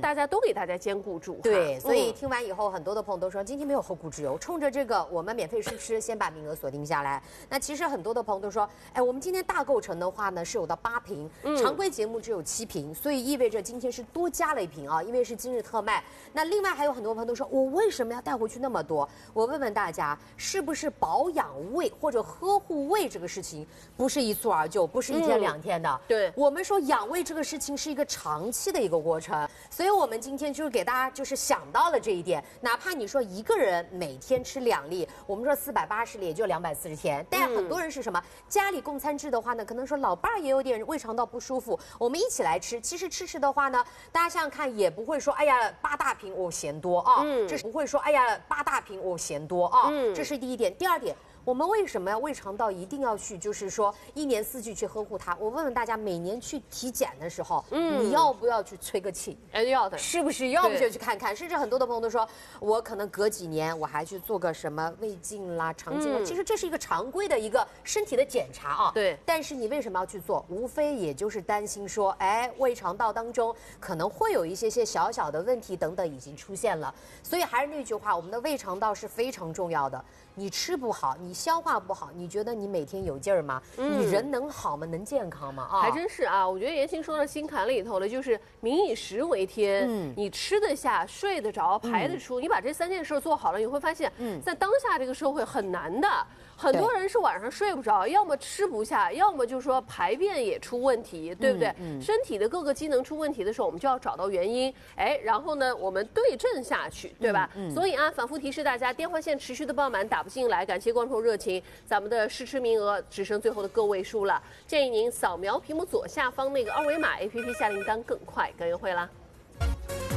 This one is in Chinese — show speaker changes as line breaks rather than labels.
大家都给大家兼顾住。
对，所以听完以后，很多的朋友都说今天没有后顾之忧，冲着这个我们免费试吃，先把名额锁定下来。那其实很多的朋友都说，哎，我们今天大购成的话呢是有到8瓶，常规节目只有7瓶，所以意味着今天是多加了1瓶啊，因为是今日特卖。那另外还有很多朋友都说，我为什么要带回去那么多？我问问大家，是不是保养胃或者呵护胃这个事情不是一蹴而就，不是1天2天的？
对，
我们说养胃这个事情是一个长期的一个过程，所以我们今天就是给大家就是想到了这一点，哪怕你说一个人每天吃2粒，我们说480粒也就240天，但很多人是什么？家里共餐制的话呢，可能说老伴儿也有点胃肠道不舒服，我们一起来吃。其实吃的话呢，大家想想看，也不会说哎呀8大瓶我嫌多啊，这是不会说哎呀8大瓶我嫌多啊，这是第一点。第二点。我们为什么要胃肠道一定要去，就是说1年4季去呵护它？我问问大家，每年去体检的时候，你要不要去催个气？
要的，
是不是？要不就去看看。甚至很多的朋友都说，我可能隔几年我还去做个什么胃镜啦、肠镜啦。其实这是一个常规的一个身体的检查啊。
对。
但是你为什么要去做？无非也就是担心说，哎，胃肠道当中可能会有一些小小的问题等等已经出现了。所以还是那句话，我们的胃肠道是非常重要的。你吃不好，你消化不好，你觉得你每天有劲儿吗？你人能好吗？能健康吗？啊，
还真是啊！我觉得言情说到心坎里头了，就是民以食为天，你吃得下、睡得着、排得出，你把这3件事做好了，你会发现，在当下这个社会很难的。很多人是晚上睡不着，要么吃不下，要么就是说排便也出问题，对不对？身体的各个机能出问题的时候，我们就要找到原因，哎，然后呢，我们对症下去，对吧？所以啊，反复提示大家，电话线持续的爆满，打不进来，感谢观众热情，咱们的试吃名额只剩最后的个位数了，建议您扫描屏幕左下方那个2维码 ，APP 下订单更快更优惠啦。